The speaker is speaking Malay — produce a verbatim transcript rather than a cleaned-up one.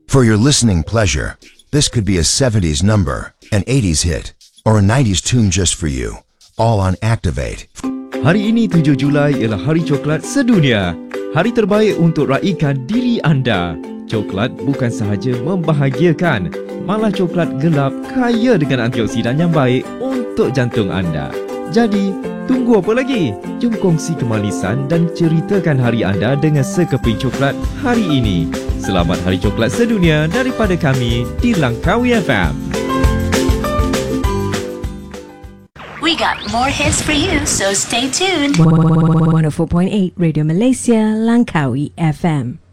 For your listening pleasure, this could be a seventies number, an eighties hit, or a nineties tune just for you, all on Activate. Hari ini tujuh Julai ialah Hari Coklat Sedunia. Hari terbaik untuk raikan diri anda. Coklat bukan sahaja membahagiakan, malah coklat gelap kaya dengan antioksidan yang baik untuk jantung anda. Jadi, tunggu apa lagi? Jom kongsi kemalisan dan ceritakan hari anda dengan sekeping coklat hari ini. Selamat Hari Coklat Sedunia daripada kami di Langkawi F M. We got more hits for you, so stay tuned. one oh four point eight Radio Malaysia, Langkawi F M.